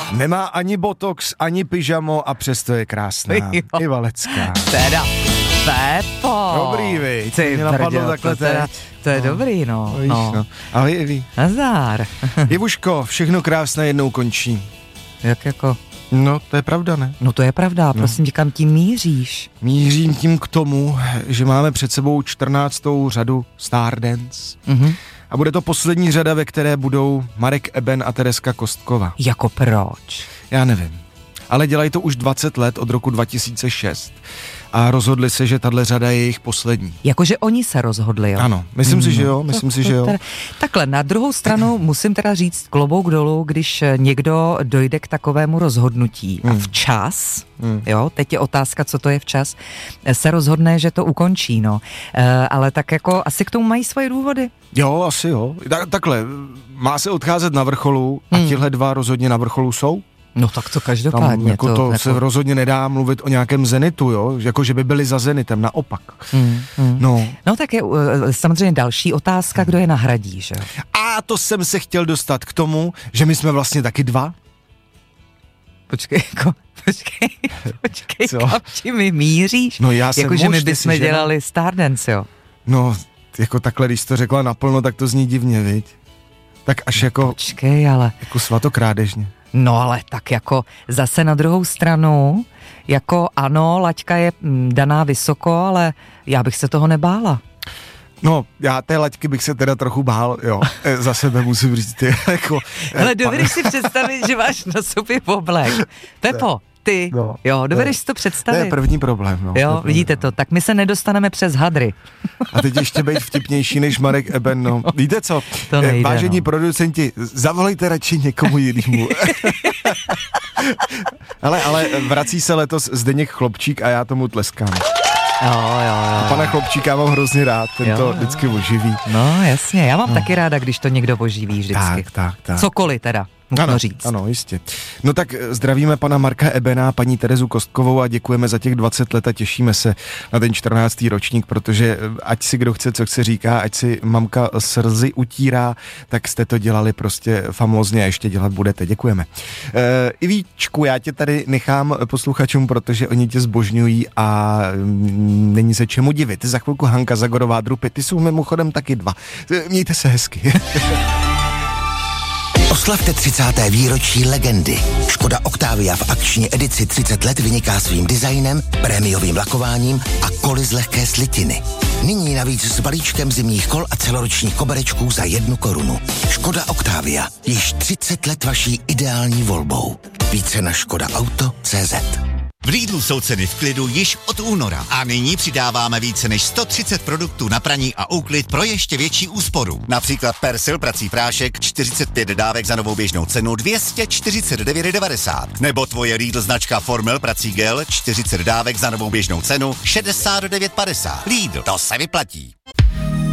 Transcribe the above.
Nemá ani botox, ani pyžamo a přesto je krásná. I Valecká. Teda, Pepo. Dobrý, vej. Ty mě napadlo brděl, takhle teď. To je dobrý, no. Víš, no. Ahoj, Ivi. Nazdár. Ivuško, všechno krásné jednou končí. Jak jako? No, to je pravda, ne? No to je pravda, prosím tě, kam tím míříš? Mířím tím k tomu, že máme před sebou 14. řadu Stardance. A bude to poslední řada, ve které budou Marek Eben a Tereska Kostkova. Jako proč? Já nevím. Ale dělají to už 20 let od roku 2006. A rozhodli se, že tahle řada je jejich poslední. Jakože oni se rozhodli, jo? Ano, myslím si, že jo, Takhle, na druhou stranu musím teda říct klobouk dolů, když někdo dojde k takovému rozhodnutí a včas, jo, teď je otázka, co to je včas, se rozhodne, že to ukončí, no. Ale tak jako asi k tomu mají svoje důvody. Jo, asi jo. Takhle, má se odcházet na vrcholu a tihle dva rozhodně na vrcholu jsou? No tak to každopádně. Tam jako to se rozhodně nedá mluvit o nějakém Zenitu, jo? Jako, že by byli za Zenitem, naopak. No tak je samozřejmě další otázka, kdo je nahradí, že? A to jsem se chtěl dostat k tomu, že my jsme vlastně taky dva. Počkej, kam tím mi míříš? No já jsem jako, že my bychom dělali Stardance, jo? No, jako takhle, když jsi to řekla naplno, tak to zní divně, viď? Tak až jako... Počkej, ale... Jako svatokrádežně. No ale tak jako zase na druhou stranu, jako ano, laťka je daná vysoko, ale já bych se toho nebála. No, já té laťky bych se teda trochu bál, jo, za sebe musím říct, jako... Ale dovedeš si představit, že máš na sobě oblek. Pepo, ty, jo, dovedeš si to představit. To je první problém, no. Jo, vidíte to, tak my se nedostaneme přes hadry. A teď ještě být vtipnější než Marek Eben, no. Víte co? To nejde, vážení producenti, zavolejte radši někomu jinému. ale vrací se letos Zdeněk Chlopčík a já tomu tleskám. Jo. Pana Chlopčíka mám hrozně rád, ten to vždycky oživí. No jasně, já mám taky ráda, když to někdo oživí vždycky. Tak. Cokoliv teda. Říct. Ano, jistě. No tak zdravíme pana Marka Ebena, paní Terezu Kostkovou a děkujeme za těch 20 let a těšíme se na ten 14. ročník, protože ať si kdo chce, co chce říká, ať si mamka slzy utírá, tak jste to dělali prostě famózně a ještě dělat budete. Děkujeme. Ivíčku, já tě tady nechám posluchačům, protože oni tě zbožňují a není se čemu divit. Za chvilku Hanka Zagorová, Drupy, ty jsou mimochodem taky dva. Mějte se hezky. Oslavte 30. výročí legendy. Škoda Octavia v akční edici 30 let vyniká svým designem, prémiovým lakováním a koly z lehké slitiny. Nyní navíc s balíčkem zimních kol a celoročních koberečků za 1 korunu. Škoda Octavia. Již 30 let vaší ideální volbou. Více na škodaauto.cz. V Lidlu jsou ceny v klidu již od února a nyní přidáváme více než 130 produktů na praní a úklid pro ještě větší úsporu. Například Persil prací prášek 45 dávek za novou běžnou cenu 249,90. Nebo tvoje Lidl značka Formel prací gel 40 dávek za novou běžnou cenu 69,50. Lidl, to se vyplatí.